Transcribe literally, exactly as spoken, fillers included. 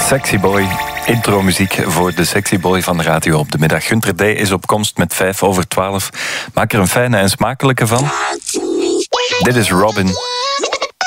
Sexy Boy, intro-muziek voor de Sexy Boy van de radio op de middag. Gunter D. is op komst met vijf over twaalf. Maak er een fijne en smakelijke van. Dit is Robin.